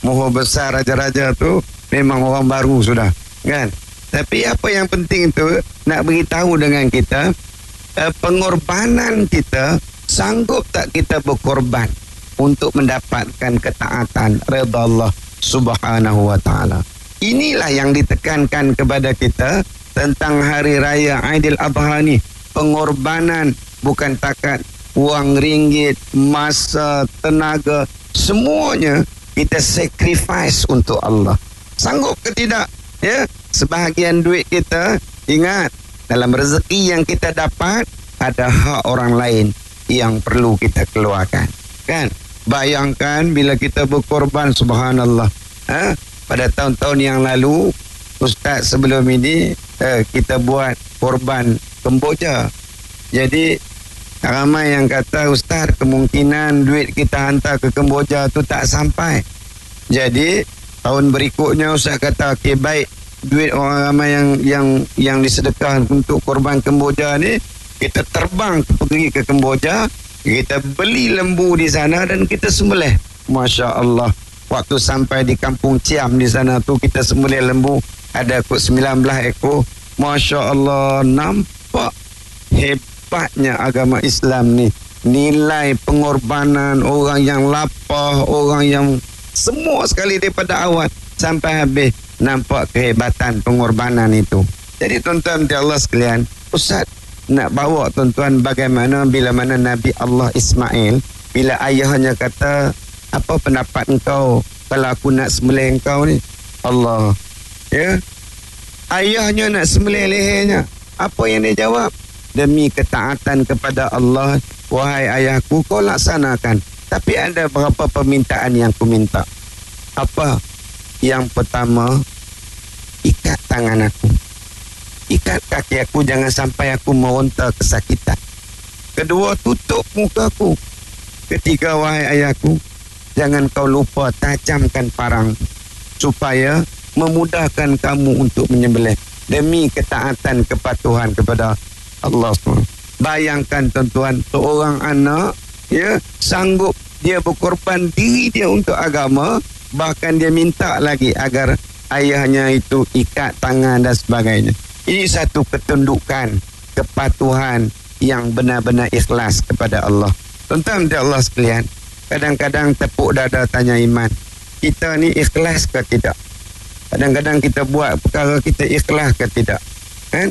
Moho besar raja-raja tu memang orang baru sudah, kan? Tapi apa yang penting tu nak beritahu dengan kita, pengorbanan kita, sanggup tak kita berkorban untuk mendapatkan ketaatan redha Allah Subhanahu wa taala. Inilah yang ditekankan kepada kita tentang hari raya Aidil Adha ni. Pengorbanan bukan takat wang ringgit, masa, tenaga, semuanya kita sacrifice untuk Allah. Sanggup ke tidak? Ya, sebahagian duit kita, ingat, dalam rezeki yang kita dapat ada hak orang lain yang perlu kita keluarkan, kan? Bayangkan bila kita berkorban, subhanallah. Pada tahun-tahun yang lalu, Ustaz sebelum ini kita buat korban Kemboja. Jadi ramai yang kata, Ustaz, kemungkinan duit kita hantar ke Kemboja tu tak sampai. Jadi tahun berikutnya Ustaz kata, okey, baik, duit orang ramai yang disedekah untuk korban Kemboja ni, kita terbang pergi ke Kemboja, kita beli lembu di sana dan kita sembelih. Masya Allah, waktu sampai di kampung Ciam di sana tu, kita sembelih lembu ada kot 19 ekor. Masya Allah, nampak hebatnya agama Islam ni. Nilai pengorbanan orang yang lapar, orang yang semua sekali daripada awal sampai habis, nampak kehebatan pengorbanan itu. Jadi tuan-tuan di Allah sekalian, Ustaz nak bawa tuan-tuan bagaimana bila mana Nabi Allah Ismail, bila ayahnya kata, apa pendapat engkau kalau aku nak sembelih engkau ni? Allah, ya, ayahnya nak sembelih lehernya. Apa yang dia jawab? Demi ketaatan kepada Allah, wahai ayahku, kau laksanakan. Tapi ada beberapa permintaan yang ku minta. Apa? Yang pertama, ikat tangan aku, ikat kaki aku, jangan sampai aku meronta kesakitan. Kedua, tutup muka aku. Ketiga, wahai ayahku, jangan kau lupa tajamkan parang supaya memudahkan kamu untuk menyembelih demi ketaatan kepatuhan kepada Allah SWT. Bayangkan tuan-tuan, seorang anak, ya, sanggup dia berkorban diri dia untuk agama, bahkan dia minta lagi agar ayahnya itu ikat tangan dan sebagainya. Ini satu ketundukan, kepatuhan yang benar-benar ikhlas kepada Allah. Tuan-tuan di Allah sekalian, kadang-kadang tepuk dada tanya iman. Kita ni ikhlas ke tidak? Kadang-kadang kita buat perkara kita ikhlas ke tidak? Kan?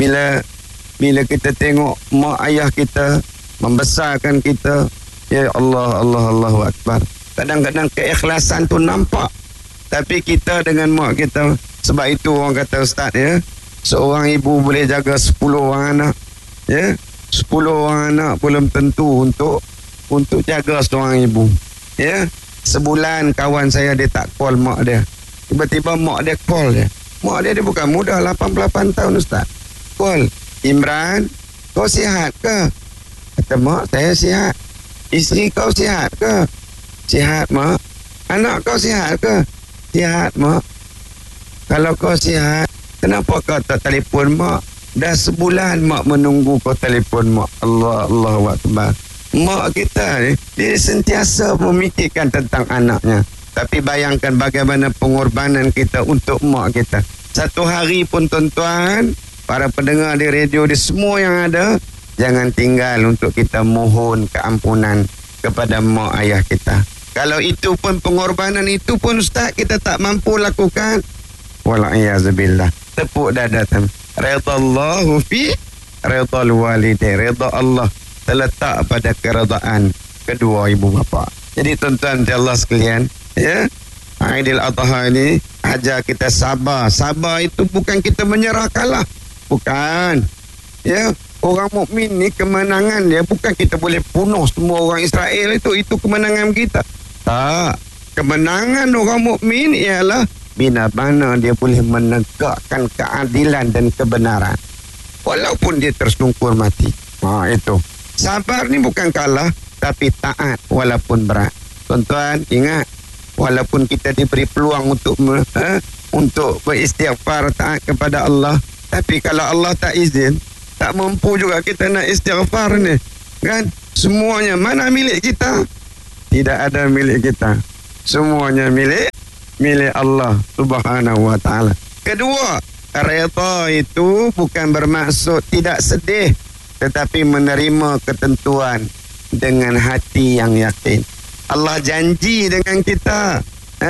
Bila kita tengok mak ayah kita membesarkan kita, ya Allah, Allahu Akbar. Kadang-kadang keikhlasan tu nampak. Tapi kita dengan mak kita, sebab itu orang kata, Ustaz, ya, seorang ibu boleh jaga 10 orang anak. Ya, 10 orang anak belum tentu untuk jaga seorang ibu. Ya, sebulan kawan saya dia tak call mak dia. Tiba-tiba mak dia call dia. Mak dia bukan muda, 88 tahun Ustaz. Call, Imran, kau sihat ke? Kata mak, saya sihat. Isteri kau sihat ke? Sihat mak. Anak kau sihat ke? Sihat mak. Kalau kau sihat, kenapa kau tak telefon mak? Dah sebulan mak menunggu kau telefon mak. Allahu Akbar. Mak kita ni, dia sentiasa memikirkan tentang anaknya. Tapi bayangkan bagaimana pengorbanan kita untuk mak kita. Satu hari pun tuan-tuan, para pendengar di radio, di semua yang ada, jangan tinggal untuk kita mohon keampunan kepada mak ayah kita. Kalau itu pun pengorbanan itu pun Ustaz kita tak mampu lakukan, walaiyazubillah, tepuk dada. Redallahu fi redal walidain. Redha Allah terletak pada keredaan kedua ibu bapa. Jadi tuan-tuan di Allah sekalian, ya, Aidil Adha ini ajar kita sabar. Sabar itu bukan kita menyerah kalah, bukan. Ya, orang mukmin ni kemenangan dia bukan kita boleh bunuh semua orang Israel itu kemenangan kita. Tak. Kemenangan orang mukmin ialah bila mana dia boleh menegakkan keadilan dan kebenaran walaupun dia tersungkur mati. Itu. Sabar ni bukan kalah, tapi taat walaupun berat. Tuan-tuan ingat, walaupun kita diberi peluang untuk beristighfar, taat kepada Allah, tapi kalau Allah tak izin, tak mampu juga kita nak istighfar ni, kan? Semuanya mana milik kita? Tidak ada milik kita. Semuanya milik milik Allah Subhanahu wa ta'ala. Kedua, redha itu bukan bermaksud tidak sedih, tetapi menerima ketentuan dengan hati yang yakin. Allah janji dengan kita,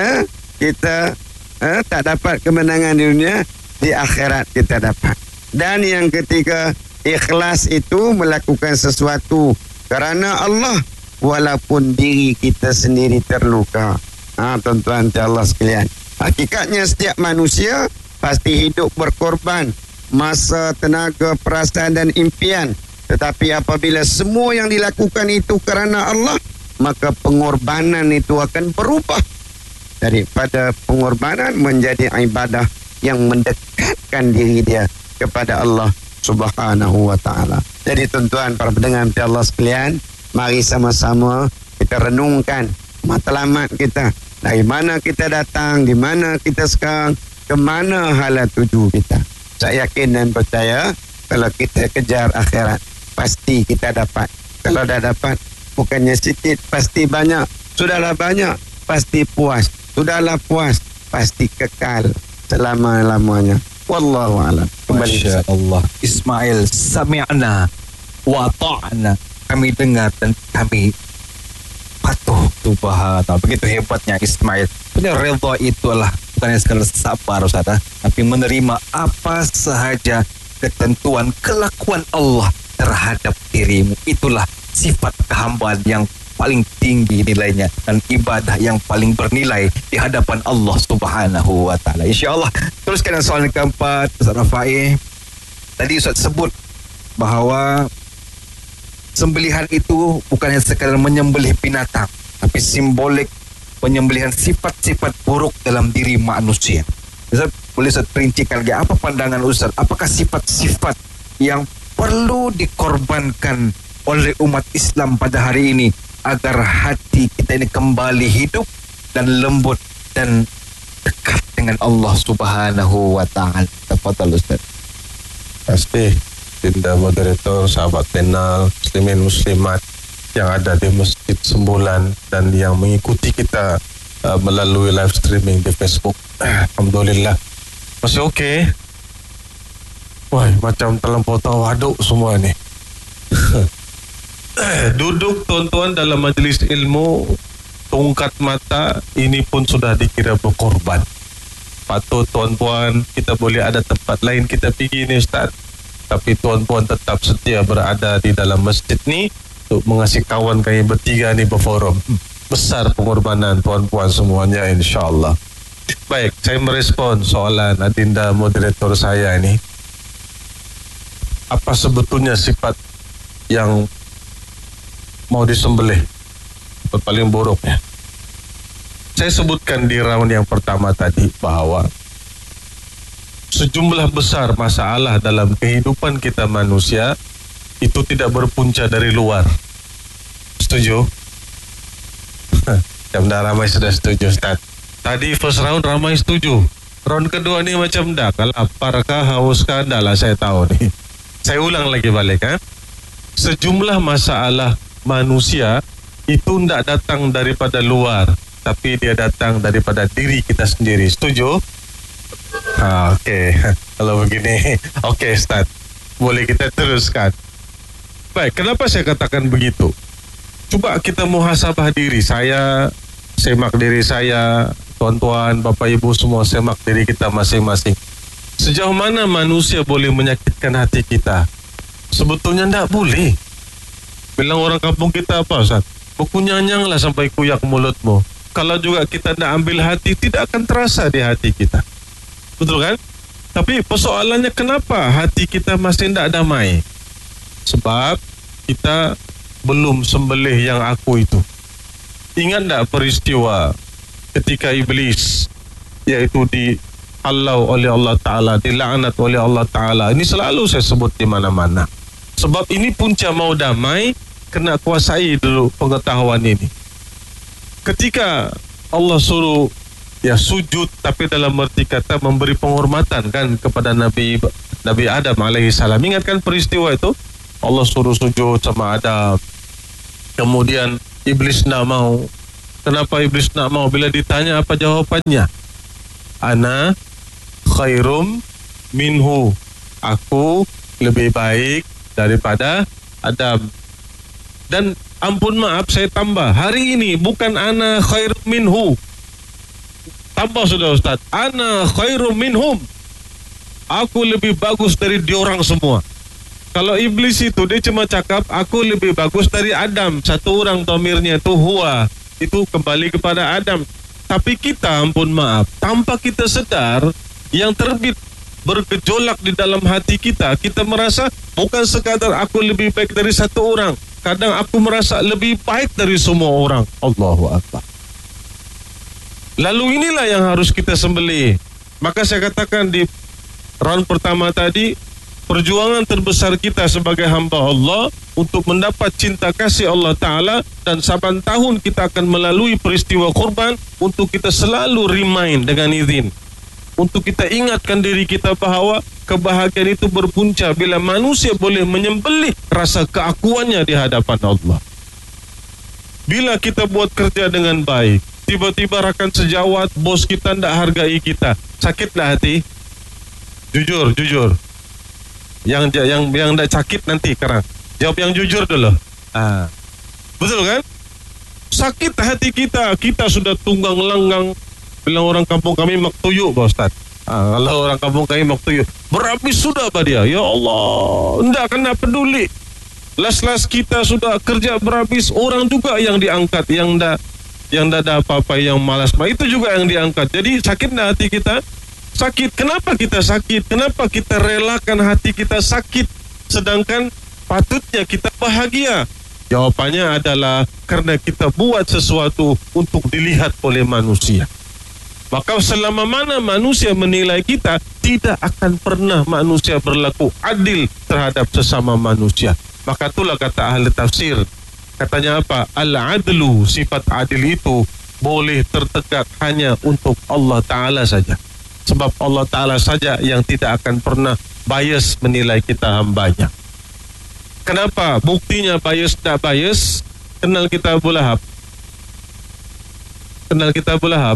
kita tak dapat kemenangan di dunia, di akhirat kita dapat. Dan yang ketiga, ikhlas itu melakukan sesuatu kerana Allah walaupun diri kita sendiri terluka. Tuan-tuan Allah sekalian, hakikatnya setiap manusia pasti hidup berkorban masa, tenaga, perasaan dan impian. Tetapi apabila semua yang dilakukan itu kerana Allah, maka pengorbanan itu akan berubah daripada pengorbanan menjadi ibadah yang mendekatkan diri dia kepada Allah Subhanahu wa ta'ala. Jadi tuan-tuan para pendengar Allah sekalian, mari sama-sama kita renungkan matlamat kita. Dari mana kita datang, di mana kita sekarang, ke mana hala tuju kita. Saya yakin dan percaya kalau kita kejar akhirat, pasti kita dapat. Kalau dah dapat, bukannya sedikit, pasti banyak. Sudahlah banyak, pasti puas. Sudahlah puas, pasti kekal selama-lamanya. Wallahu a'lam. Masya Allah. Ismail, sami'na wa ta'na. Kami dengar dan kami patuh. Subhanallah. Begitu hebatnya Ismail. Punya redha itulah bukannya sekadar sabar, Ustaz, tapi menerima apa sahaja ketentuan kelakuan Allah terhadap dirimu. Itulah sifat kehambaan yang paling tinggi nilainya dan ibadah yang paling bernilai di hadapan Allah Subhanahu wa ta'ala. InsyaAllah. Teruskan soalan keempat, Ustaz Rafai. Tadi Ustaz sebut bahawa sembelihan itu bukannya sekadar menyembelih binatang, tapi simbolik penyembelihan sifat-sifat buruk dalam diri manusia. Ustaz, boleh Ustaz perincikan lagi apa pandangan Ustaz? Apakah sifat-sifat yang perlu dikorbankan oleh umat Islam pada hari ini agar hati kita ini kembali hidup dan lembut dan dekat dengan Allah Subhanahu wa ta'ala? Tafadhal Ustaz. Pasti Dinda moderator, sahabat channel muslimin muslimat yang ada di Masjid Sembulan dan yang mengikuti kita melalui live streaming di Facebook. Alhamdulillah masih okey. Wah, macam terlampau tawaduk semua ni. Duduk tuan-tuan dalam majlis ilmu, tongkat mata ini pun sudah dikira berkorban. Patut tuan-puan kita boleh ada tempat lain kita pergi ni Ustaz, tapi tuan-puan tetap setia berada di dalam masjid ni untuk mengasihi kawan kami bertiga ni berforum. Besar pengorbanan tuan-puan semuanya, insyaAllah. Baik, saya merespon soalan adinda moderator saya ni. Apa sebetulnya sifat yang mau disembelih? Paling buruknya. Saya sebutkan di round yang pertama tadi bahawa sejumlah besar masalah dalam kehidupan kita manusia itu tidak berpunca dari luar. Setuju? Macam dah ramai sudah setuju Ustaz. Tadi first round ramai setuju. Round kedua ni macam dah laparkah, hauskah, dah lah saya tahu ni. Saya ulang lagi balik. Sejumlah masalah manusia itu tidak datang daripada luar, tapi dia datang daripada diri kita sendiri. Setuju? Okey. Kalau begini, okey Ustaz. Boleh kita teruskan. Baik, kenapa saya katakan begitu? Cuba kita muhasabah diri. Saya semak diri saya, tuan-tuan, bapa ibu semua semak diri kita masing-masing. Sejauh mana manusia boleh menyakitkan hati kita? Sebetulnya tidak boleh. Bilang orang kampung kita apa Ustaz? Berkunyanyanglah sampai kuyak mulutmu. Kalau juga kita tidak ambil hati, tidak akan terasa di hati kita. Betul kan? Tapi persoalannya kenapa hati kita masih tidak damai? Sebab kita belum sembelih yang aku itu. Ingat tak peristiwa ketika iblis yaitu dihalau oleh Allah Ta'ala, dilaknat oleh Allah Ta'ala. Ini selalu saya sebut di mana-mana. Sebab ini punca mau damai, kena kuasai dulu pengetahuan ini. Ketika Allah suruh sujud, tapi dalam arti kata memberi penghormatan kan kepada Nabi Adam alaihi salam. Ingat kan peristiwa itu? Allah suruh sujud sama Adam. Kemudian iblis nak mau. Kenapa iblis nak mau? Bila ditanya apa jawabannya? ana khairum minhu. Aku lebih baik daripada Adam. Dan ampun maaf, saya tambah, hari ini bukan ana khairum minhu. Tambah sudah Ustaz, ana khairum minhum. Aku lebih bagus dari diorang semua. Kalau iblis itu dia cuma cakap aku lebih bagus dari Adam. Satu orang dhamirnya itu huwa, itu kembali kepada Adam. Tapi kita, ampun maaf, tanpa kita sedar, yang terbit bergejolak di dalam hati kita, kita merasa bukan sekadar aku lebih baik dari satu orang, kadang aku merasa lebih baik dari semua orang. Allahu Akbar. Lalu inilah yang harus kita sembelih. Maka saya katakan di round pertama tadi, perjuangan terbesar kita sebagai hamba Allah untuk mendapat cinta kasih Allah Ta'ala, dan saban tahun kita akan melalui peristiwa kurban untuk kita selalu remind dengan izin, untuk kita ingatkan diri kita bahawa kebahagiaan itu berpunca bila manusia boleh menyembelih rasa keakuannya di hadapan Allah. Bila kita buat kerja dengan baik, tiba-tiba rakan sejawat, bos kita tidak hargai kita, sakitlah hati. Jujur. Yang tidak sakit nanti sekarang. Jawab yang jujur dulu. Betul kan? Sakit hati kita. Kita sudah tunggang langgang. Bilang orang kampung kami maktuyuk, Pak Ustaz. Kalau orang kampung kami maktuyuk, berhabis sudah Pak dia. Ya Allah, tidak kena peduli. Las-las kita sudah kerja berhabis, orang juga yang diangkat, yang tidak ada apa-apa, yang malas, itu juga yang diangkat. Jadi sakit tidak hati kita? Sakit. Kenapa kita sakit? Kenapa kita relakan hati kita sakit, sedangkan patutnya kita bahagia? Jawabannya adalah karena kita buat sesuatu untuk dilihat oleh manusia. Maka selama mana manusia menilai kita, tidak akan pernah manusia berlaku adil terhadap sesama manusia. Maka itulah kata ahli tafsir, katanya apa? Al-adlu, sifat adil itu boleh tertegak hanya untuk Allah Ta'ala saja. Sebab Allah Ta'ala saja yang tidak akan pernah bias menilai kita hambanya. Kenapa? Buktinya bias tak bias. Kenal kita Abu Lahab? Kenal kita Abu Lahab?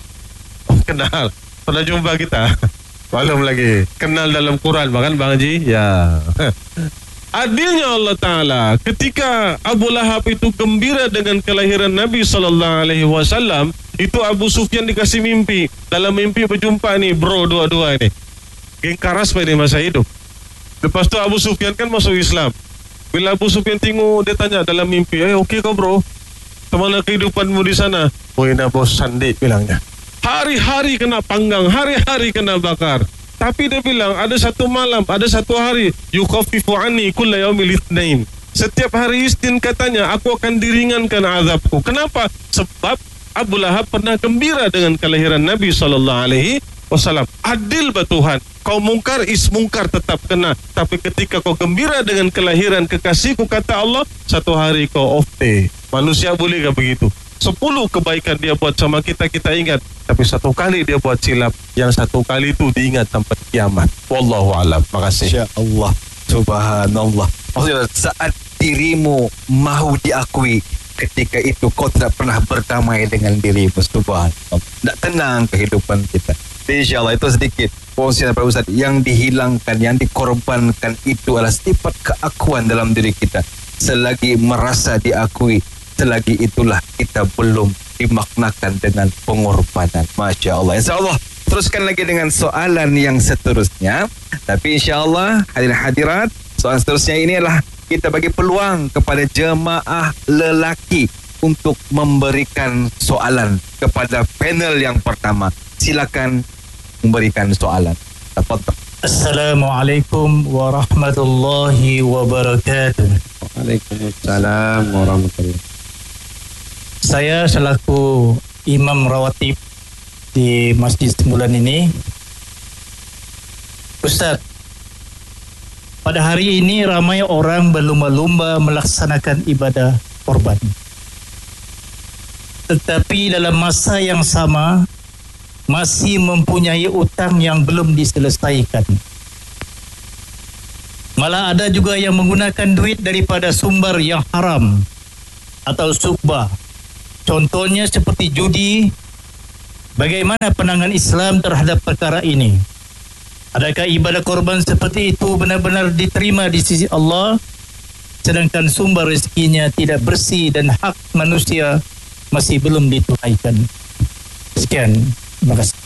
Kenal. Pernah jumpa kita? Belum lagi. Kenal dalam Quran bahkan Bang Haji? Ya. Adilnya Allah Ta'ala, ketika Abu Lahab itu gembira dengan kelahiran Nabi SAW, itu Abu Sufyan dikasih mimpi. Dalam mimpi berjumpa nih bro dua-dua ini, geng karas pada masa hidup. Lepas tu Abu Sufyan kan masuk Islam. Bila Abu Sufyan tengok, dia tanya dalam mimpi, okey kau bro, kemana kehidupanmu di sana? Nak bosan dik, bilangnya. Hari-hari kena panggang, hari-hari kena bakar. Tapi dia bilang ada satu malam, ada satu hari, yukhaffifu anni kulla yaumil itsnain. Setiap hari Isnin katanya aku akan diringankan azabku. Kenapa? Sebab Abu Lahab pernah gembira dengan kelahiran Nabi SAW. Adil bah Tuhan. Kau mungkar, mungkar tetap kena. Tapi ketika kau gembira dengan kelahiran kekasihku, kata Allah, satu hari kau off day. Manusia boleh ke begitu? 10 kebaikan dia buat sama kita, kita ingat. Tapi satu kali dia buat silap, yang satu kali itu diingat sampai kiamat. Wallahu a'lam. Makasih. Masya Allah. Subhanallah. Maksudnya saat dirimu mahu diakui, ketika itu kau tidak pernah berdamai dengan dirimu. Subhanallah. Tak tenang kehidupan kita. InsyaAllah itu sedikit fungsi Pak Ustaz. Yang dihilangkan, yang dikorbankan itu adalah sifat keakuan dalam diri kita. Selagi merasa diakui, selagi itulah kita belum dimaknakan dengan pengorbanan. Masya Allah. InsyaAllah teruskan lagi dengan soalan yang seterusnya. Tapi insyaAllah hadirin hadirat, soalan seterusnya ini adalah kita bagi peluang kepada jemaah lelaki untuk memberikan soalan kepada panel yang pertama. Silakan memberikan soalan. Tafadhal. Assalamualaikum warahmatullahi wabarakatuh. Waalaikumsalam warahmatullahi. Saya selaku imam rawatib di Masjid Sembulan ini. Ustaz, pada hari ini ramai orang berlumba-lumba melaksanakan ibadah korban. Tetapi dalam masa yang sama masih mempunyai utang yang belum diselesaikan. Malah ada juga yang menggunakan duit daripada sumber yang haram atau sukbah. Contohnya seperti judi, Bagaimana pandangan Islam terhadap perkara ini? Adakah ibadah korban seperti itu benar-benar diterima di sisi Allah, sedangkan sumber rezekinya tidak bersih dan hak manusia masih belum ditunaikan? Sekian, terima kasih.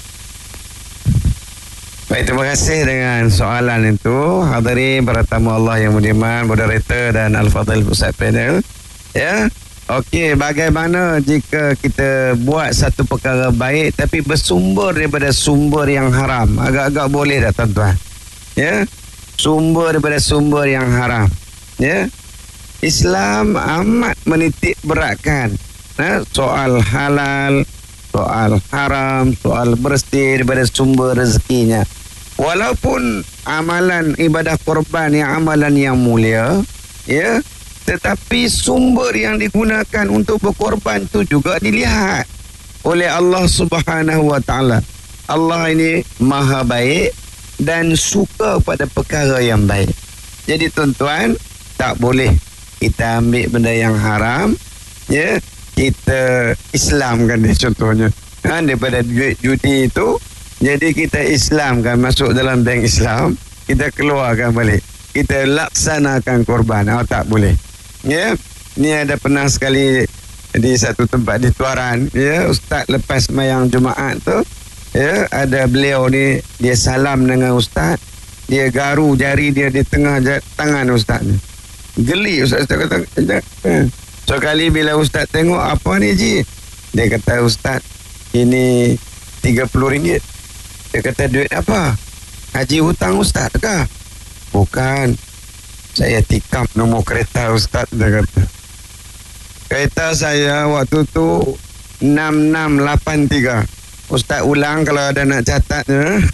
Baik, terima kasih dengan soalan itu. Hadirin para tamu Allah yang budiman, moderator dan Al-Fadhil Pusat Panel. Ya. Okey, bagaimana jika kita buat satu perkara baik tapi bersumber daripada sumber yang haram? Agak-agak boleh tak tuan-tuan? Ya. Sumber daripada sumber yang haram. Ya. Islam amat menitik beratkan soal halal, soal haram, soal bersih daripada sumber rezekinya. Walaupun amalan ibadah korban yang amalan yang mulia, ya, tetapi sumber yang digunakan untuk berkorban itu juga dilihat oleh Allah Subhanahu wa taala. Allah ini maha baik dan suka pada perkara yang baik. Jadi tuan-tuan, tak boleh kita ambil benda yang haram, ya, kita Islamkan dia contohnya. Daripada duit judi itu, jadi kita Islamkan, masuk dalam bank Islam, kita keluarkan balik, kita laksanakan korban. Tak boleh. Ya, ni ada pernah sekali di satu tempat di Tuaran, ya, ustaz lepas sembahyang Jumaat tu, ya, ada beliau ni, dia salam dengan ustaz, dia garu jari dia di tengah tangan ustaz ni. Geli ustaz kata. So kali bila ustaz tengok, apa ni Ji? Dia kata, ustaz, ini RM30. Dia kata, duit apa? Haji hutang ustaz ke? Bukan, saya tikam nombor kereta ustaz. Dia kata, kereta saya waktu tu 6683. Ustaz ulang kalau ada nak catat.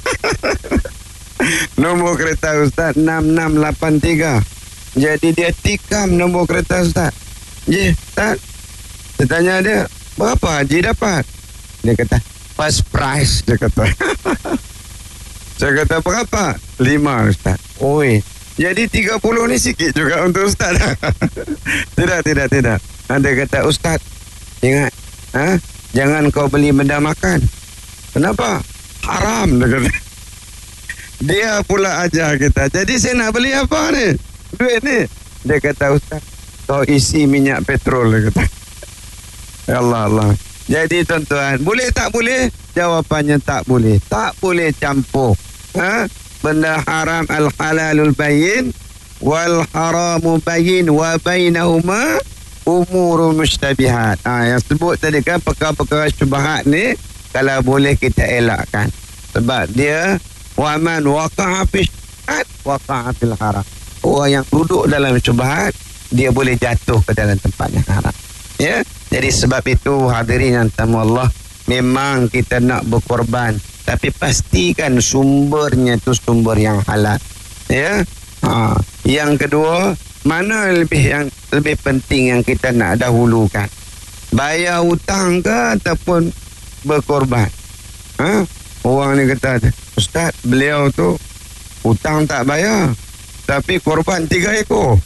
Nombor kereta ustaz 6683. Jadi dia tikam nombor kereta ustaz. Ji, ustaz, saya tanya dia, berapa Haji dapat? Dia kata, first prize. Dia kata. Saya kata, berapa? 5 ustaz. Oi, jadi 30 ni sikit juga untuk ustaz. Tidak. Dia kata, ustaz, ingat, jangan kau beli benda makan. Kenapa? Haram. Dia kata. Dia pula ajar kita. Jadi saya nak beli apa ni? Duit ni. Dia kata, ustaz, kau isi minyak petrol. Dia kata. Allah. Jadi tuan-tuan, boleh tak boleh? Jawapannya tak boleh. Tak boleh campur. Benda haram al-halalul bayyin wal haramu bayyin wa bainahuma umurul mushtabihat. Yang sebut tadi kan, perkara-perkara syubhat ni kalau boleh kita elakkan. Sebab dia wa man waqa'a fi syubhat waqa'a fil haram. Orang yang duduk dalam syubhat, dia boleh jatuh ke dalam tempat yang haram. Ya. Jadi sebab itu hadirin yang tamu Allah, memang kita nak berkorban, tapi pastikan sumbernya itu sumber yang halal. Ya. Yang kedua, mana yang lebih penting yang kita nak dahulukan? Bayar hutang ke ataupun berkorban? Orang ni kata, ustaz, beliau tu hutang tak bayar, tapi korban 3 ekor.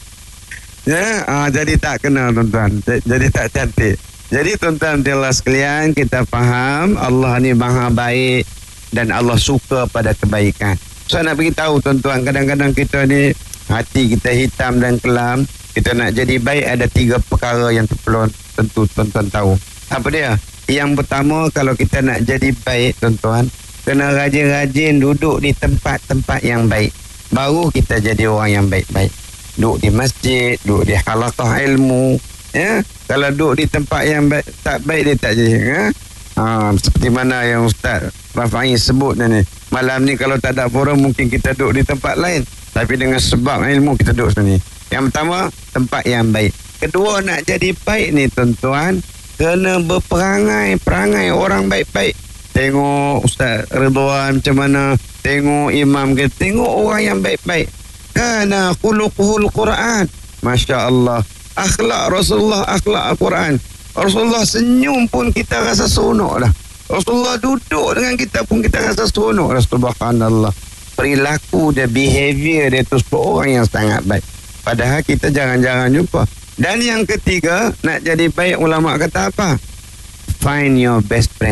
Ya, jadi tak kena tuan-tuan. Jadi tak cantik. Jadi tuan-tuan Allah sekalian, kita faham Allah ni maha baik dan Allah suka pada kebaikan. So nak beritahu tuan-tuan, kadang-kadang kita ni hati kita hitam dan kelam. Kita nak jadi baik, ada 3 perkara yang perlu tentu tuan-tuan tahu. Apa dia? Yang pertama, kalau kita nak jadi baik tuan-tuan, kena rajin-rajin duduk di tempat-tempat yang baik. Baru kita jadi orang yang baik-baik. Duduk di masjid, duduk di halaqah ilmu, ya. Kalau duduk di tempat yang tak baik, dia tak jadi. Seperti mana yang Ustaz Rafa'i sebut ni. Malam ni kalau tak ada forum, mungkin kita duduk di tempat lain, tapi dengan sebab ilmu kita duduk sini. Yang pertama, tempat yang baik. Kedua, nak jadi baik ni tuan-tuan, kena perangai orang baik-baik. Tengok Ustaz Ridwan macam mana, tengok imam kita, tengok orang yang baik-baik. Kana khuluquhul Quran. Masya Allah, akhlak Rasulullah, akhlak Al-Quran. Rasulullah senyum pun kita rasa seronok dah. Rasulullah duduk dengan kita pun kita rasa seronok dah. Subhanallah. Perilaku dia, behavior dia tu seorang yang sangat baik. Padahal kita jangan-jangan jumpa. Dan yang ketiga, nak jadi baik, ulama kata apa? Find your best friend.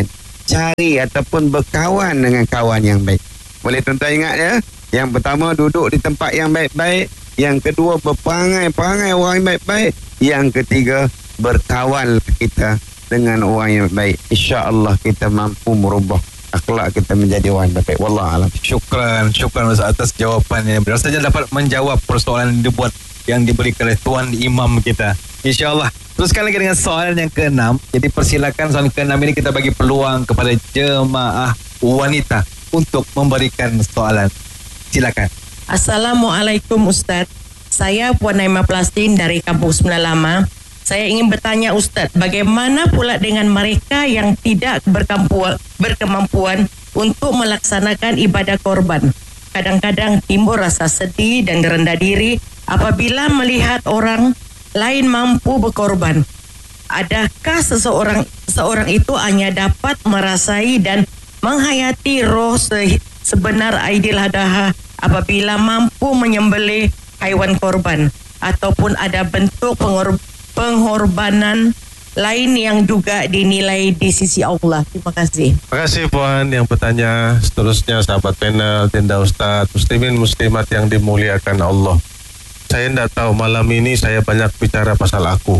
cari ataupun berkawan dengan kawan yang baik. Boleh tuan-tuan ingat ya? Yang pertama, duduk di tempat yang baik-baik. Yang kedua, berperangai-perangai orang yang baik-baik. Yang ketiga, berkawan kita dengan orang yang baik. InsyaAllah kita mampu merubah akhlak kita menjadi orang yang baik. Wallahualam. Syukran Ustaz atas jawapannya. Benar saja dapat menjawab persoalan yang diberikan oleh Tuan Imam kita. InsyaAllah. Teruskan lagi dengan soalan yang ke-6. Jadi persilakan soalan ke-6 ini kita bagi peluang kepada jemaah wanita untuk memberikan soalan. Silakan. Assalamualaikum Ustaz. Saya Puan Naimah Plastin dari Kampung Sembilan Lama. Saya ingin bertanya Ustaz, bagaimana pula dengan mereka yang tidak berkemampuan untuk melaksanakan ibadah korban? Kadang-kadang timbul rasa sedih dan rendah diri apabila melihat orang lain mampu berkorban. Adakah seorang itu hanya dapat merasai dan menghayati roh sebenar Aidil Adha apabila mampu menyembelih haiwan korban, ataupun ada bentuk pengorbanan lain yang juga dinilai di sisi Allah? Terima kasih. Terima kasih Puan yang bertanya. Seterusnya sahabat panel, Tinda Ustaz, muslimin muslimat yang dimuliakan Allah. Saya tidak tahu malam ini saya banyak bicara pasal aku.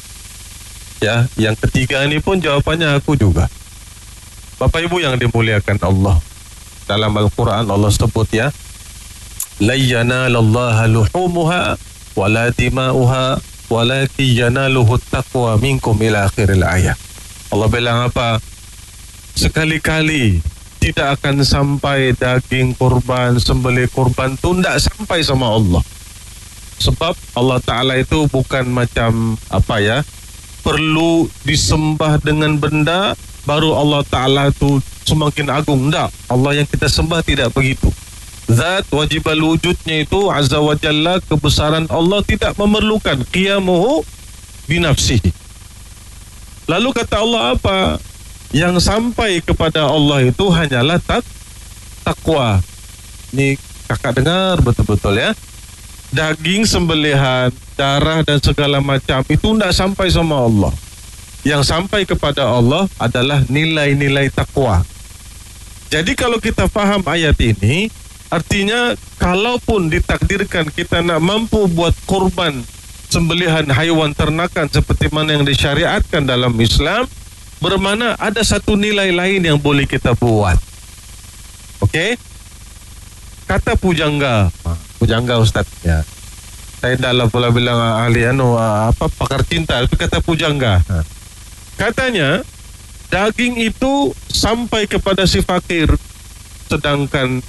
Ya, yang ketiga ini pun jawabannya aku juga. Bapak Ibu yang dimuliakan Allah. Dalam Al-Quran Allah sebut ya, la yanalallaha luhumuha wala dima'uha walakin yanaluhu taqwa minkum ila akhiril ayat. Allah bilang apa? Sekali-kali tidak akan sampai daging kurban, sembelih kurban itu tidak sampai sama Allah. Sebab Allah Ta'ala itu bukan macam apa ya, perlu disembah dengan benda baru Allah Ta'ala itu semakin agung. Tak, Allah yang kita sembah tidak begitu. Zat wajibal wujudnya itu Azza wa Jalla, kebesaran Allah tidak memerlukan qiyamuhu binafsihi. Lalu kata Allah apa? Yang sampai kepada Allah itu hanyalah takwa. Ini kakak dengar betul-betul ya. Daging sembelihan, darah dan segala macam itu tidak sampai sama Allah. Yang sampai kepada Allah adalah nilai-nilai takwa. Jadi kalau kita faham ayat ini, artinya kalaupun ditakdirkan kita nak mampu buat korban sembelihan haiwan ternakan seperti mana yang disyariatkan dalam Islam, bermakna ada satu nilai lain yang boleh kita buat. Okey? Kata pujangga Ustaz ya. Saya dalam pula bilang ahli pakar cinta, itu kata pujangga. Katanya daging itu sampai kepada si fakir, sedangkan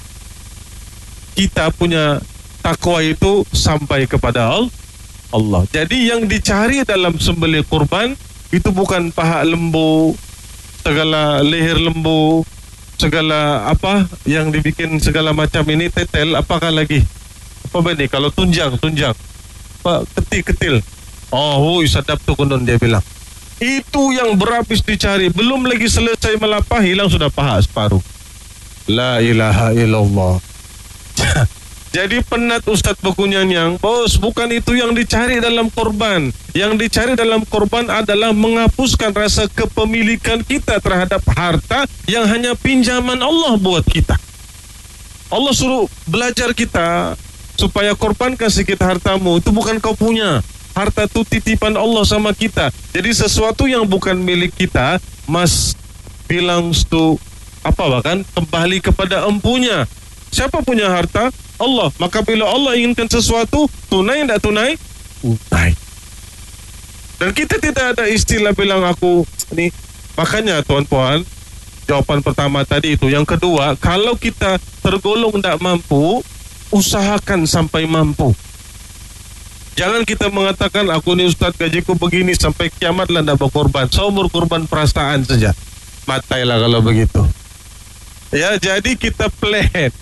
kita punya takwa itu sampai kepada Allah. Jadi yang dicari dalam sembelih kurban itu bukan paha lembu, segala leher lembu, segala apa yang dibikin segala macam ini, tetel, apakah lagi? Apa ini? Kalau tunjang, apa ketil. Oh, sadap tu konon dia bilang. Itu yang berhabis dicari, belum lagi selesai melapah hilang sudah paha separuh. La ilaha illallah. Jadi penat Ustaz Bekunyanyang, bos, bukan itu yang dicari dalam korban. Yang dicari dalam korban adalah menghapuskan rasa kepemilikan kita terhadap harta yang hanya pinjaman Allah buat kita. Allah suruh belajar kita supaya korbankan sedikit hartamu, itu bukan kau punya. Harta itu titipan Allah sama kita. Jadi sesuatu yang bukan milik kita, mas bilang itu apa bahkan kembali kepada empunya. Siapa punya harta? Allah. Maka bila Allah inginkan sesuatu, tunai tidak tunai? Tunai. Dan kita tidak ada istilah bilang aku ni. Makanya tuan-puan, jawapan pertama tadi itu. Yang kedua, kalau kita tergolong tidak mampu, usahakan sampai mampu. Jangan kita mengatakan aku ni ustaz gajiku begini sampai kiamat lah tidak berkorban. Seumur korban perasaan saja. Matailah kalau begitu. Ya, jadi kita plan.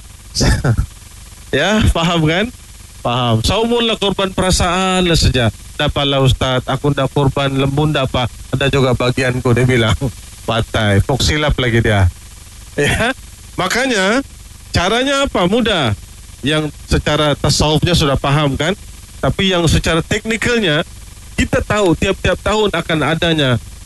Ya, faham kan? Faham. Saumullah korban perasaan lah saja. Dapatlah ustaz, aku ndak korban lembu ndak apa. Ada juga bagianku, dia bilang. Patai, fok silap lagi dia. Ya, makanya caranya apa? Mudah. Yang secara tasawufnya sudah paham kan? Tapi yang secara teknikalnya, kita tahu tiap-tiap tahun akan adanya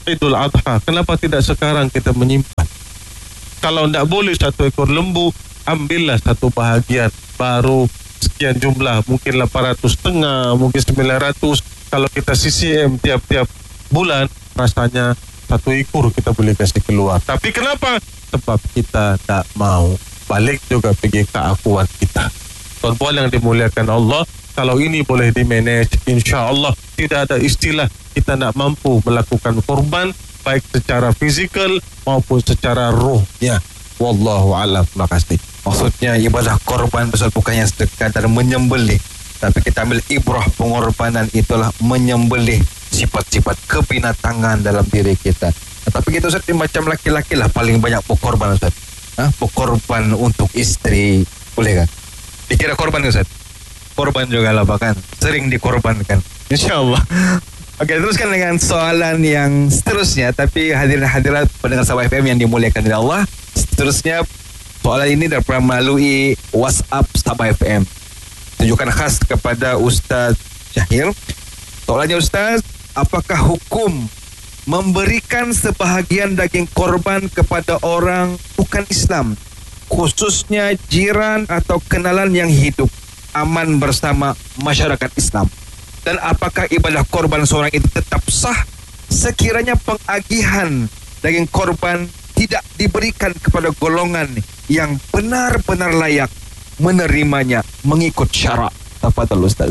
Idul Adha, kenapa tidak sekarang kita menyimpan? Kalau tidak boleh 1 ekor lembu, ambillah 1 bahagian, baru sekian jumlah, mungkin 800,500, mungkin 900. Kalau kita CCM tiap-tiap bulan, rasanya 1 ekor kita boleh kasih keluar. Tapi kenapa? Sebab kita tak mau. Balik juga pergi keakuan kita. Tuan-tuan yang dimuliakan Allah, kalau ini boleh di-manage, insya Allah tidak ada istilah kita nak mampu melakukan korban, baik secara fizikal maupun secara rohnya. Wallahu a'lam. Terima kasih. Maksudnya ibadah korban besar bukannya sekadar menyembelih, tapi kita ambil ibrah pengorbanan itulah menyembelih sifat-sifat kebinatangan dalam diri kita. Tapi kita Ustaz, macam laki-laki lah paling banyak berkorban Ustaz. Berkorban untuk istri, boleh kan? Dikira korban Ustaz? Korban juga lah, bahkan sering dikorbankan, InsyaAllah. Oke, teruskan dengan soalan yang seterusnya. Tapi hadirin hadirat pendengar Sabah FM yang dimuliakan oleh Allah, seterusnya soalan ini dapat melalui WhatsApp Sabah FM. Tunjukkan khas kepada Ustaz Syahir. Soalannya Ustaz, apakah hukum memberikan sebahagian daging korban kepada orang bukan Islam, khususnya jiran atau kenalan yang hidup aman bersama masyarakat Islam? Dan apakah ibadah korban seorang itu tetap sah sekiranya pengagihan daging korban tidak diberikan kepada golongan yang benar-benar layak menerimanya mengikut syarak? Tafadhal Ustaz.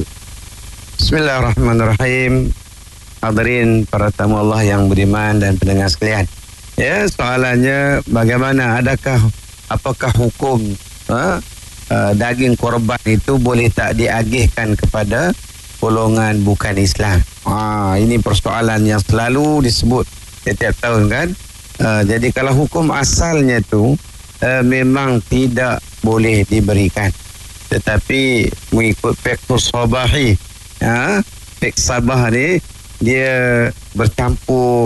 Bismillahirrahmanirrahim. Hadirin para tamu Allah yang beriman dan pendengar sekalian. Ya, soalannya bagaimana, apakah hukum daging korban itu boleh tak diagihkan kepada golongan bukan Islam? Ini persoalan yang selalu disebut setiap tahun kan. Jadi kalau hukum asalnya tu memang tidak boleh diberikan, tetapi mengikut fiqh sabahi, fiqh sabah ni dia bercampur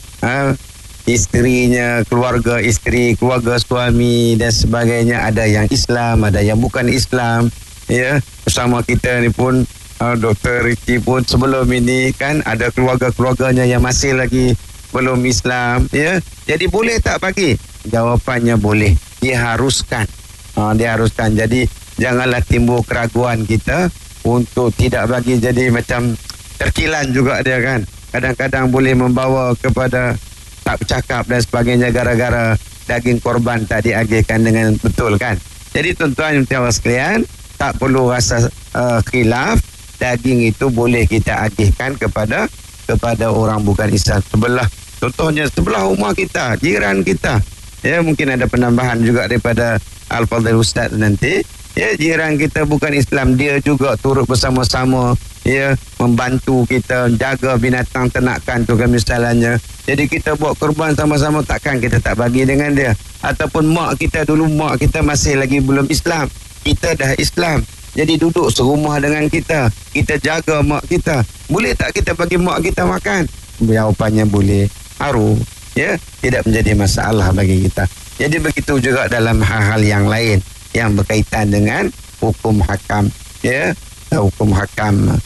isterinya, keluarga isteri, keluarga suami dan sebagainya. Ada yang Islam, ada yang bukan Islam. Ya, bersama kita ni pun Dr. Ricky pun sebelum ini kan ada keluarga-keluarganya yang masih lagi belum Islam. Ya, jadi boleh tak bagi? Jawapannya boleh. Diharuskan. Diharuskan. Jadi janganlah timbul keraguan kita untuk tidak bagi. Jadi macam terkilan juga dia kan. Kadang-kadang boleh membawa kepada tak bercakap dan sebagainya gara-gara daging korban tak diagihkan dengan betul kan. Jadi tuan-tuan dan puan sekalian, tak perlu rasa khilaf. Daging itu boleh kita agihkan kepada orang bukan Islam. Contohnya sebelah rumah kita, jiran kita. Ya, mungkin ada penambahan juga daripada Al-Fadhil Ustaz nanti. Ya, jiran kita bukan Islam, dia juga turut bersama-sama ya membantu kita jaga binatang ternakan tu kan misalnya. Jadi kita buat korban sama-sama, takkan kita tak bagi dengan dia. Ataupun mak kita dulu, mak kita masih lagi belum Islam, kita dah Islam, jadi duduk serumah dengan kita, kita jaga mak kita, boleh tak kita bagi mak kita makan? Jawapannya boleh. Haru, ya, tidak menjadi masalah bagi kita. Jadi begitu juga dalam hal-hal yang lain yang berkaitan dengan hukum hakam, ya, hukum hakam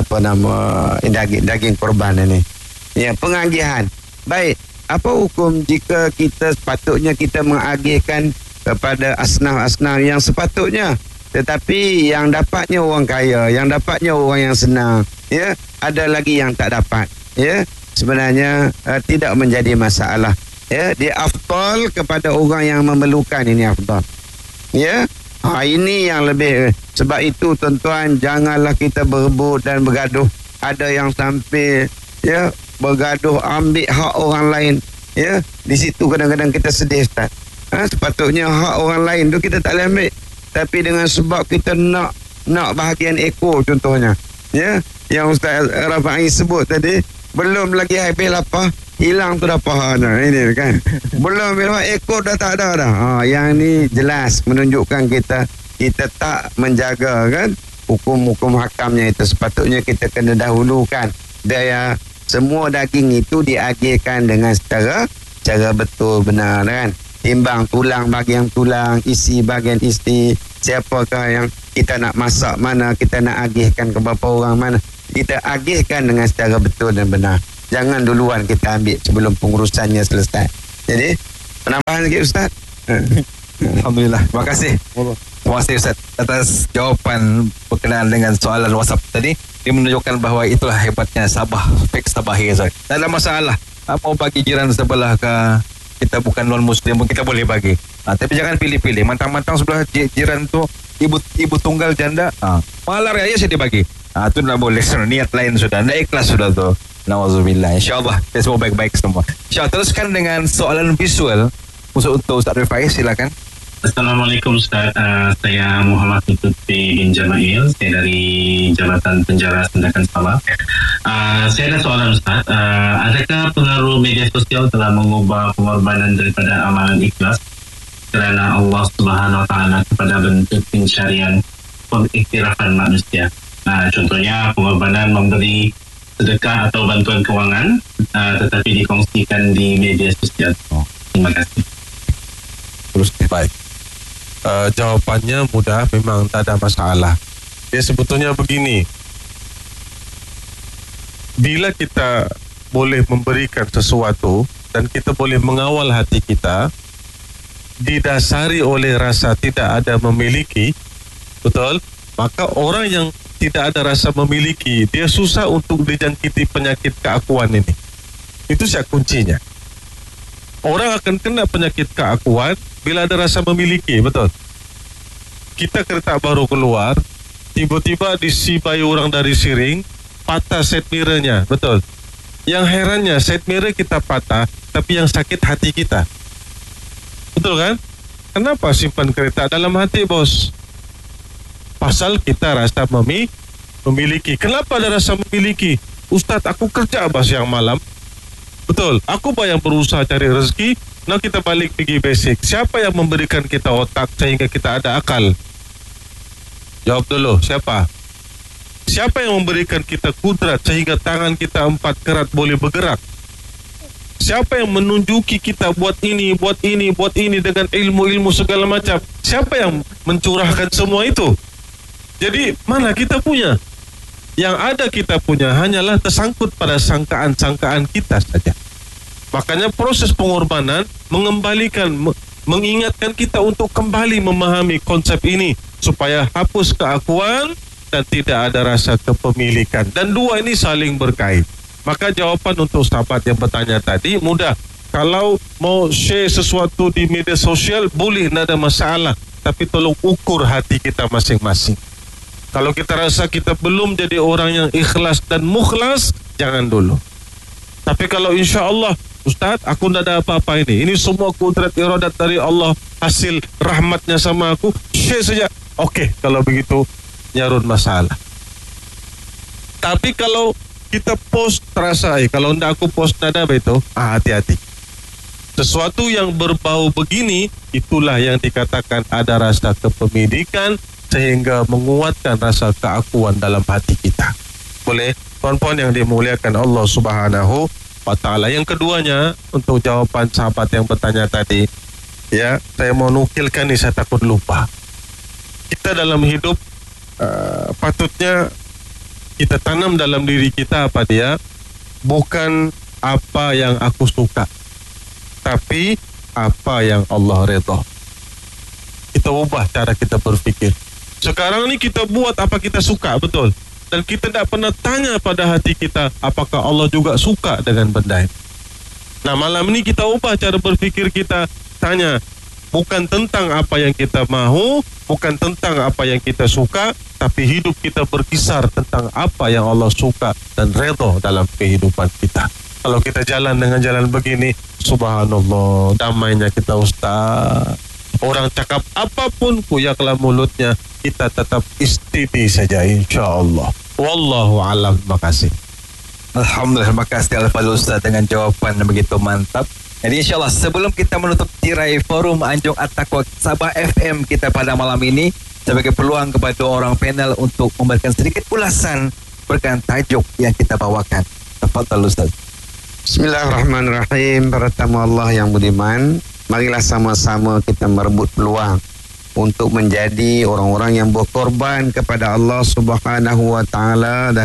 daging korban ini. Ya, pengagihan. Baik, apa hukum jika kita sepatutnya kita mengagihkan kepada asnaf-asnaf yang sepatutnya, tetapi yang dapatnya orang kaya, yang dapatnya orang yang senang, ya, ada lagi yang tak dapat, ya, sebenarnya tidak menjadi masalah, ya, dia afdal kepada orang yang memerlukan, ini afdal, ya. Ini yang lebih. Sebab itu tuan-tuan, janganlah kita berebut dan bergaduh. Ada yang sampai ya bergaduh ambil hak orang lain, ya. Di situ kadang-kadang kita sedih, Ustaz. Sepatutnya hak orang lain tu kita tak boleh ambil, tapi dengan sebab kita nak bahagian ekor contohnya, ya, yang Ustaz Rafa'i sebut tadi, belum lagi habis lapar, hilang tu dah pahanya. Ini kan belum ekor dah tak ada dah. Yang ni jelas menunjukkan kita tak menjaga kan hukum-hukum hakamnya itu. Sepatutnya kita kena dahulukan biar semua daging itu diagihkan dengan secara betul benar kan. Timbang tulang bagian tulang, isi bagian isi, siapakah yang kita nak masak, mana kita nak agihkan ke berapa orang, mana kita agihkan dengan secara betul dan benar. jangan duluan kita ambil sebelum pengurusannya selesai. Jadi penambahan lagi Ustaz. Alhamdulillah. Terima kasih. Terima kasih Ustaz atas jawapan berkenaan dengan soalan WhatsApp tadi. Dia menunjukkan bahawa itulah hebatnya Sabah, fake Sabah Ustaz. Tak ada masalah. Mau bagi jiran sebelah ke, kita bukan non-muslim pun kita boleh bagi. Tapi jangan pilih-pilih. Mantang-mantang sebelah jiran tu ibu tunggal janda. Malah raya saya dibagi. Itu tak boleh. Niat lain sudah. Tak ikhlas sudah tu. Nauzubillah. InsyaAllah kita semua baik-baik semua. InsyaAllah teruskan dengan soalan visual untuk Ustaz Rifai. Silakan. Assalamualaikum Ustaz. Saya Muhammad Lutfi bin Jamail. Saya dari Jabatan Penjara Sandakan Sabah. Saya ada soalan Ustaz. Adakah pengaruh media sosial telah mengubah pengorbanan daripada amalan ikhlas kerana Allah Subhanahu Wa Taala kepada bentuk pencarian pengiktirafan manusia? Contohnya pengorbanan memberi sedekah atau bantuan kewangan tetapi dikongsikan di media sosial. Terima kasih. Terus baik. Jawapannya mudah, memang tak ada masalah. Dia sebetulnya begini. Bila kita boleh memberikan sesuatu dan kita boleh mengawal hati kita didasari oleh rasa tidak ada memiliki, betul? Maka orang yang tidak ada rasa memiliki, dia susah untuk dijangkiti penyakit keakuan ini. Itu sih kuncinya. Orang akan kena penyakit keakuan bila ada rasa memiliki, betul? Kita kereta baru keluar, tiba-tiba disibai orang dari Siring, patah set mirrornya, betul? Yang herannya set mirror kita patah, tapi yang sakit hati kita. Betul kan? Kenapa simpan kereta dalam hati, bos? Pasal kita rasa memiliki. Kenapa ada rasa memiliki? Ustaz, aku kerja siang malam. Betul, aku yang berusaha cari rezeki. Nah, kita balik pergi basic. Siapa yang memberikan kita otak sehingga kita ada akal? Jawab dulu, siapa? Siapa yang memberikan kita kudrat sehingga tangan kita 4 kerat boleh bergerak? Siapa yang menunjuki kita buat ini dengan ilmu-ilmu segala macam? Siapa yang mencurahkan semua itu? Jadi, mana kita punya? Yang ada kita punya hanyalah tersangkut pada sangkaan-sangkaan kita saja. Makanya proses pengorbanan mengingatkan kita untuk kembali memahami konsep ini supaya hapus keakuan dan tidak ada rasa kepemilikan. Dan dua ini saling berkait. Maka jawapan untuk sahabat yang bertanya tadi mudah. Kalau mau share sesuatu di media sosial boleh, tidak ada masalah. Tapi tolong ukur hati kita masing-masing. Kalau kita rasa kita belum jadi orang yang ikhlas dan mukhlas, jangan dulu. Tapi kalau insya Allah, Ustaz, aku tidak ada apa-apa ini. Ini semua kudrat iradat dari Allah, hasil rahmatnya sama aku. Share saja. Okey, kalau begitu, nyarun masalah. Tapi kalau kita post terasa, kalau tidak aku post nada itu, hati-hati. Sesuatu yang berbau begini, itulah yang dikatakan ada rasa kepemilikan, sehingga menguatkan rasa keakuan dalam hati kita. Boleh? Puan-puan yang dimuliakan Allah Subhanahu Wa Ta'ala. Yang keduanya, untuk jawapan sahabat yang bertanya tadi, ya, saya mau nukilkan ini, saya takut lupa. Kita dalam hidup patutnya kita tanam dalam diri kita apa dia? Bukan apa yang aku suka, tapi apa yang Allah redha. Kita ubah cara kita berfikir. Sekarang ni kita buat apa kita suka, betul? Dan kita tak pernah tanya pada hati kita apakah Allah juga suka dengan benda ini. Nah, malam ni kita ubah cara berfikir kita. Tanya, bukan tentang apa yang kita mahu, bukan tentang apa yang kita suka, tapi hidup kita berkisar tentang apa yang Allah suka dan redha dalam kehidupan kita. Kalau kita jalan dengan jalan begini, subhanallah, damainya kita, Ustaz. Orang cakap apapun kuyaklah mulutnya, kita tetap istidi saja, insyaAllah. Wallahu alam. Terima kasih. Alhamdulillah, terima kasih Al-Fadhil Ustaz dengan jawapan yang begitu mantap. Jadi insyaAllah sebelum kita menutup tirai forum Anjung At-Taqwa Sabah FM kita pada malam ini, sebagai peluang kepada orang panel untuk memberikan sedikit ulasan berkaitan tajuk yang kita bawakan. Tafadhal Ustaz. Bismillahirrahmanirrahim. Para tamu Allah yang budiman, marilah sama-sama kita merebut peluang untuk menjadi orang-orang yang berkorban kepada Allah Subhanahu Wa Ta'ala dan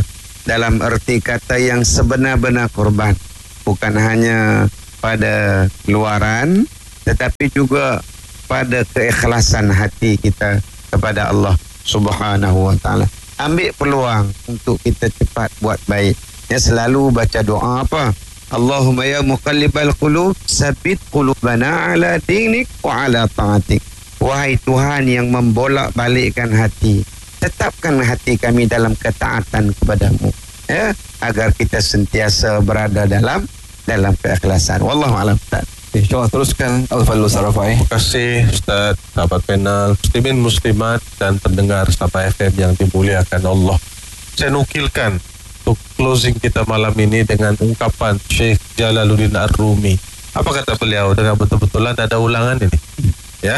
dalam erti kata yang sebenar-benar korban, bukan hanya pada luaran tetapi juga pada keikhlasan hati kita kepada Allah Subhanahu wa taala. Ambil peluang untuk kita cepat buat baik. Ya, selalu baca doa apa? Allahumma ya muqallibal qulub, sabbit qulubana ala dinik wa ala ta'atik. Wahai Tuhan yang membolak-balikkan hati, tetapkan hati kami dalam ketaatan kepadamu, ya, agar kita sentiasa berada dalam keikhlasan. Wallahu a'lam. InsyaAllah teruskan Al-Fadlul Sarafai. Terima kasih Ustaz, sahabat panel, muslimin muslimat dan pendengar Sabah FM yang dimuliakan Allah. Saya nukilkan untuk closing kita malam ini dengan ungkapan Syekh Jalaluddin Ar-Rumi. Apa kata beliau? Dengan betul-betulan ada ulangan ini. Ya.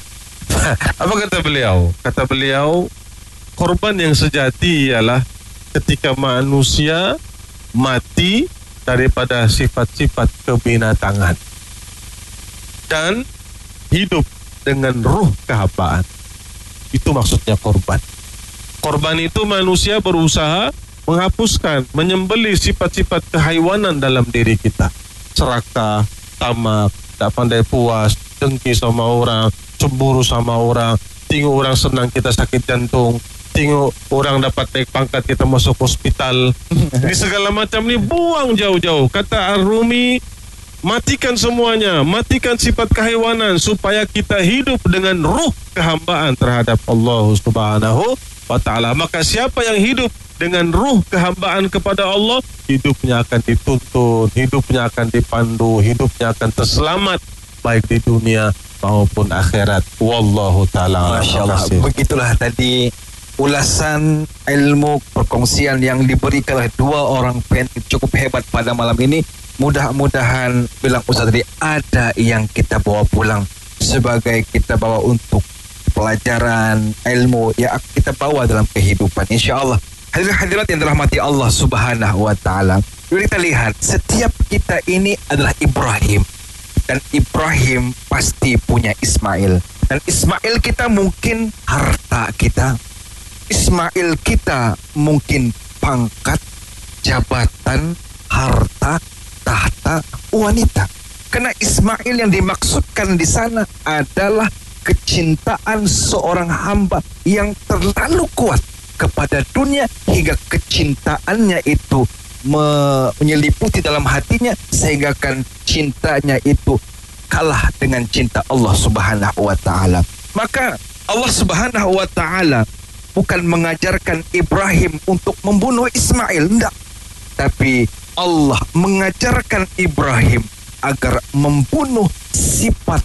Apa kata beliau? Kata beliau, korban yang sejati ialah ketika manusia mati daripada sifat-sifat kebinatangan dan hidup dengan ruh kehambaan. Itu maksudnya korban. Korban itu manusia berusaha menghapuskan, menyembelih sifat-sifat kehaiwanan dalam diri kita. Serakah, tamak, tak pandai puas, dengki sama orang, cemburu sama orang, tengok orang senang kita sakit jantung, tengok orang dapat naik pangkat kita masuk hospital. Ini segala macam ni buang jauh-jauh. Kata Ar-Rumi, matikan semuanya, matikan sifat kehaiwanan supaya kita hidup dengan ruh kehambaan terhadap Allah Subhanahu wa taala. Maka siapa yang hidup dengan ruh kehambaan kepada Allah, hidupnya akan dituntun, hidupnya akan dipandu, hidupnya akan terselamat baik di dunia maupun akhirat. Wallahu taala. Masya-Allah. Begitulah tadi ulasan ilmu perkongsian yang diberikan oleh dua orang penting cukup hebat pada malam ini. Mudah-mudahan bilang Ustaz tadi ada yang kita bawa pulang sebagai kita bawa untuk pelajaran ilmu yang kita bawa dalam kehidupan, insya-Allah. Hadirat yang dirahmati Allah Subhanahu wa taala. Kita lihat setiap kita ini adalah Ibrahim, dan Ibrahim pasti punya Ismail, dan Ismail kita mungkin harta kita, Ismail kita mungkin pangkat, jabatan, harta, tahta, wanita. Karena Ismail yang dimaksudkan di sana adalah kecintaan seorang hamba yang terlalu kuat kepada dunia hingga kecintaannya itu menyeliputi dalam hatinya sehingga kan cintanya itu kalah dengan cinta Allah Subhanahu wa taala. Maka Allah Subhanahu wa taala bukan mengajarkan Ibrahim untuk membunuh Ismail, enggak. Tapi Allah mengajarkan Ibrahim agar membunuh sifat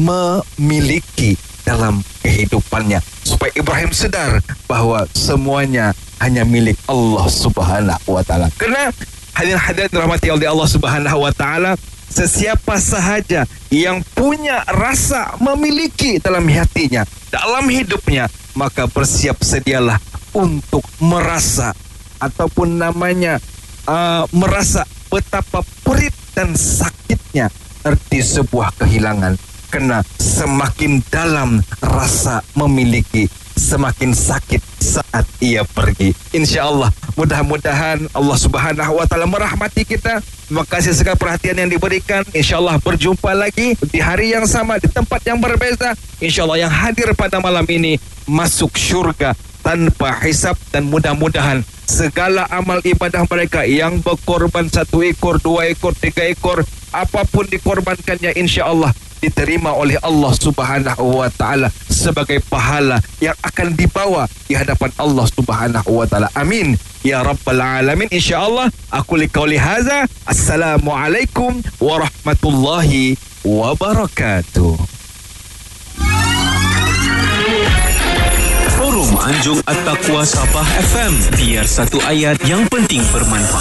memiliki dalam kehidupannya, supaya Ibrahim sadar bahwa semuanya hanya milik Allah Subhanahu wa taala. Karena hadirin dirahmati oleh Allah Subhanahu wa taala, sesiapa sahaja yang punya rasa memiliki dalam hatinya, dalam hidupnya, maka bersiap sedialah untuk merasa ataupun namanya merasa betapa perih dan sakitnya arti sebuah kehilangan. Karena semakin dalam rasa memiliki, semakin sakit saat ia pergi. InsyaAllah, mudah-mudahan Allah Subhanahu wa taala merahmati kita. Terima kasih segala perhatian yang diberikan. InsyaAllah berjumpa lagi di hari yang sama, di tempat yang berbeza. InsyaAllah yang hadir pada malam ini masuk syurga tanpa hisab, dan mudah-mudahan segala amal ibadah mereka yang berkorban 1 ekor, 2 ekor, 3 ekor, apapun dikorbankannya, insya-Allah diterima oleh Allah Subhanahu wa taala sebagai pahala yang akan dibawa di hadapan Allah Subhanahu wa taala. Amin ya rabbal alamin. Insya-Allah aku liqauli hadza. Assalamualaikum warahmatullahi wabarakatuh. Forum Anjung At-Taqwa Sabah FM, biar satu ayat yang penting bermanfaat.